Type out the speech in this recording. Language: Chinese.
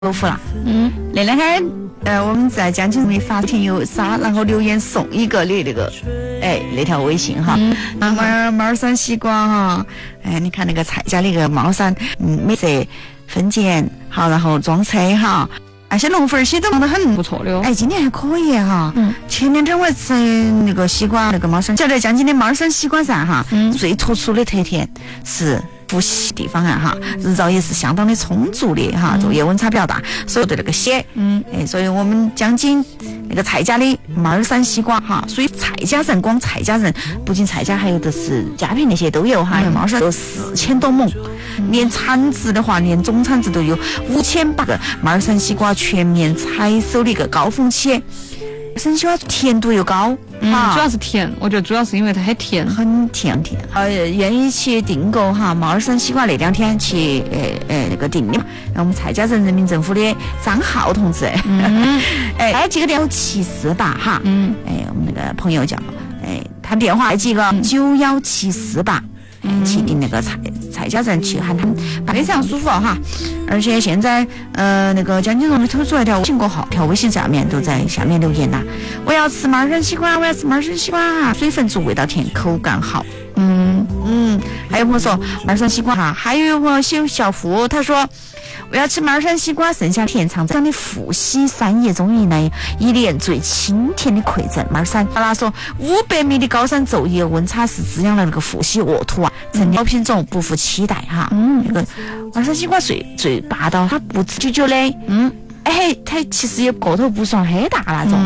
豆腐了。那两天我们在江津发听友啥，然后留言送一个你那个那条微信哈，猫山西瓜哈，你看那个蔡家那个猫山，美色分拣好，然后装车哈。那些龙粉儿些都忙得很不错的哦。 今年还可以哈。前两天我吃那个西瓜，那个猫山，晓得江津的猫山西瓜噻哈。最突出的特点是呼吸地方哈，日照也是相当的充足的哈，昼夜温差比较大，所以对那个血，所以我们江津那个蔡家的猫山西瓜哈，所以蔡家人光蔡家人不仅蔡家，还有的是嘉平那些都有哈，猫山有4000多亩，连产值的话，连总产值都有5800个猫山西瓜全面采收的一个高峰期。山西瓜甜度又高， 主要是甜，我觉得主要是因为它很甜， 很甜。愿意去订购哈猫山西瓜那2天去那个订的，我们蔡家镇人民政府的张浩同志，几个电话748哈，我们那个朋友叫他电话几个91748。去订那个蔡家镇去喊他们非常舒服哈，而且现在那个江津人推出来条微信号，条微信下面都在下面留言呐，我要吃猫山西瓜，我要吃猫山西瓜哈，水分足，味道甜，口感好。还有朋友说猫山西瓜哈，还有朋友写小福，他说我要吃猫山西瓜，剩下甜藏在的富硒山叶中一年最清甜的馈赠。猫山他说500米的高山昼夜温差是滋养了那个富硒沃土啊，成鸟品种不负期待哈。那个猫山西瓜最霸道，它不直久的，它其实也个头不算很大那种。